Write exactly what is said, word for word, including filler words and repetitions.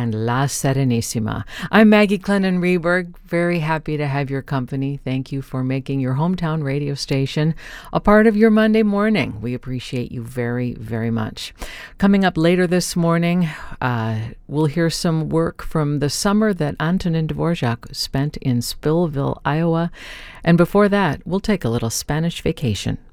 and La Serenissima. I'm Maggie Clennon Reberg, very happy to have your company. Thank you for making your hometown radio station a part of your Monday morning. We appreciate you very, very much. Coming up later this morning, uh, we'll hear some work from the summer that Antonin Dvorak spent in Spillville, Iowa. And before that, we'll take a little Spanish vacation.